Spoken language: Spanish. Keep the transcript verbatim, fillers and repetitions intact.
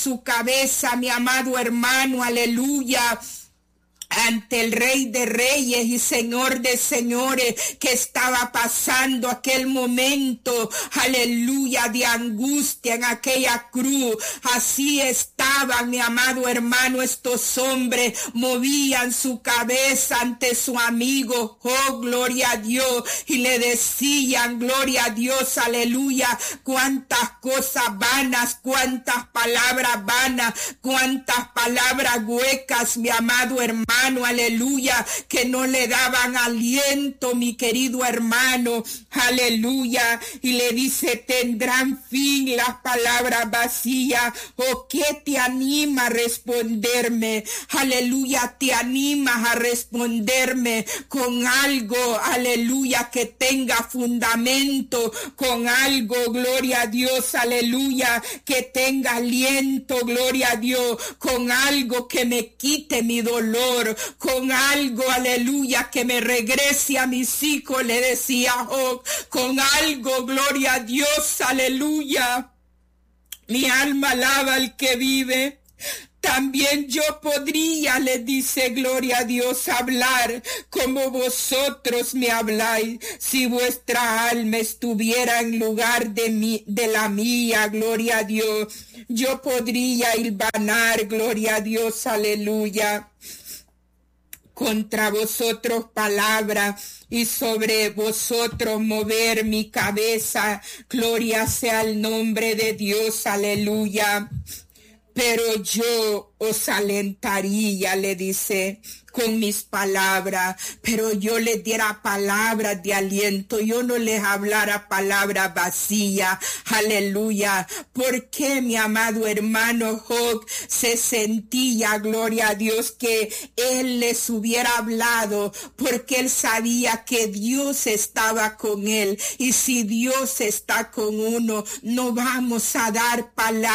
su cabeza, mi amado hermano, aleluya, ante el Rey de Reyes y Señor de Señores, que estaba pasando aquel momento, aleluya, de angustia en aquella cruz. Así estaban, mi amado hermano, estos hombres, movían su cabeza ante su amigo, oh, gloria a Dios, y le decían, gloria a Dios, aleluya, cuántas cosas vanas, cuántas palabras vanas, cuántas palabras huecas, mi amado hermano, aleluya, que no le daban aliento, mi querido hermano, aleluya, y le dice, tendrán fin las palabras vacías. ¿O qué te anima a responderme? Aleluya, te animas a responderme con algo, aleluya, que tenga fundamento, con algo, gloria a Dios, aleluya, que tenga aliento, gloria a Dios, con algo que me quite mi dolor, con algo, aleluya, que me regrese a mis hijos, le decía Job, con algo, gloria a Dios, aleluya. Mi alma alaba al que vive. También yo podría, le dice, gloria a Dios, hablar como vosotros me habláis, si vuestra alma estuviera en lugar de mí, de la mía, gloria a Dios. Yo podría hilvanar, gloria a Dios, aleluya, contra vosotros palabra y sobre vosotros mover mi cabeza, gloria sea el nombre de Dios, aleluya. Pero yo os alentaría, le dice, con mis palabras, pero yo les diera palabras de aliento, yo no les hablara palabras vacías, aleluya. ¿Por qué mi amado hermano Job se sentía, gloria a Dios, que él les hubiera hablado? Porque él sabía que Dios estaba con él, y si Dios está con uno, no vamos a dar palabras